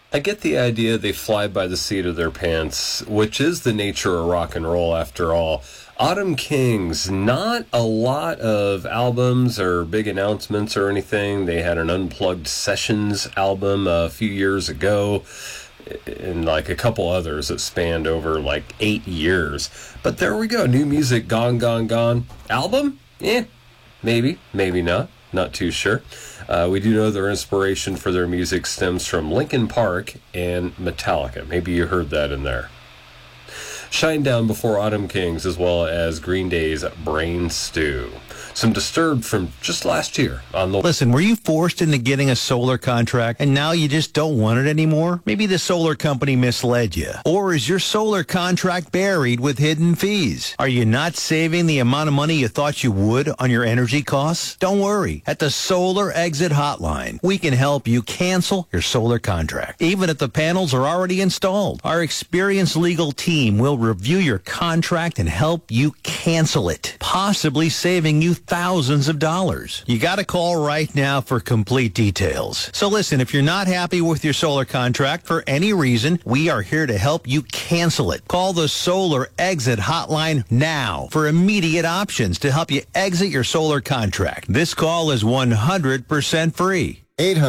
I get the idea they fly by the seat of their pants, which is the nature of rock and roll after all. Autumn Kings, not a lot of albums or big announcements or anything. They had an Unplugged Sessions album a few years ago, and like a couple others that spanned over like 8 years. But there we go, new music, Gone, Gone, Gone. Album? Maybe, maybe not. Not too sure. We do know their inspiration for their music stems from Linkin Park and Metallica. Maybe you heard that in there. Shinedown before Autumn Kings, as well as Green Day's Brain Stew. Some Disturbed from just last year on the... Listen, were you forced into getting a solar contract and now you just don't want it anymore? Maybe the solar company misled you. Or is your solar contract buried with hidden fees? Are you not saving the amount of money you thought you would on your energy costs? Don't worry. At the Solar Exit Hotline, we can help you cancel your solar contract, even if the panels are already installed. Our experienced legal team will review your contract and help you cancel it, possibly saving you thousands of dollars. You got to call right now for complete details. So listen, if you're not happy with your solar contract for any reason, we are here to help you cancel it. Call the Solar Exit Hotline now for immediate options to help you exit your solar contract. This call is 100% free.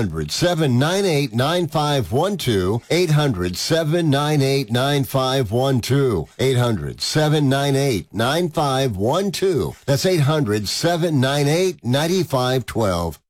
800-798-9512. 800-798-9512. 800-798-9512. That's 800-798-9512.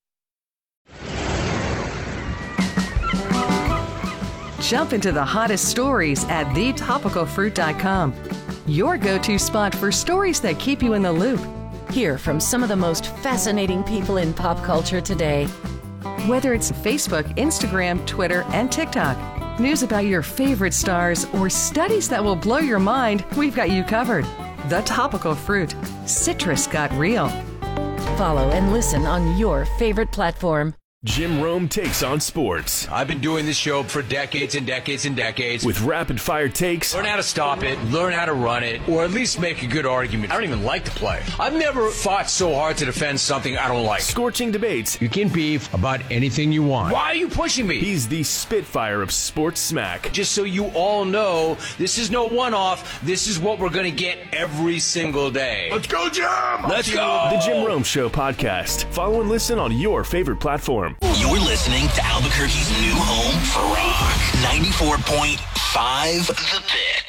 Jump into the hottest stories at thetopicalfruit.com. Your go-to spot for stories that keep you in the loop. Hear from some of the most fascinating people in pop culture today. Whether it's Facebook, Instagram, Twitter, and TikTok, news about your favorite stars, or studies that will blow your mind, we've got you covered. The Topical Fruit. Citrus got real. Follow and listen on your favorite platform. Jim Rome takes on sports. I've been doing this show for decades and decades and decades. With rapid-fire takes. Learn how to stop it, learn how to run it, or at least make a good argument. I don't even like to play. I've never fought so hard to defend something I don't like. Scorching debates. You can beef about anything you want. Why are you pushing me? He's the Spitfire of sports smack. Just so you all know, this is no one-off. This is what we're going to get every single day. Let's go, Jim! Let's go! The Jim Rome Show podcast. Follow and listen on your favorite platform. You're listening to Albuquerque's new home for rock. 94.5 The Pit.